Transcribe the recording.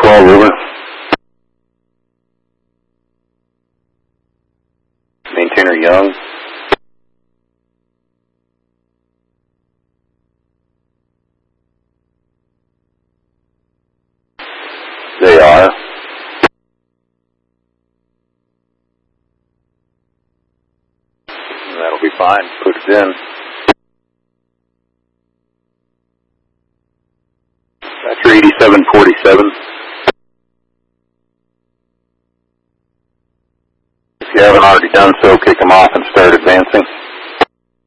12 over. Maintainer Young. They are. That'll be fine. Put it in. Thatcher 8747. If you haven't already done so, kick them off and start advancing.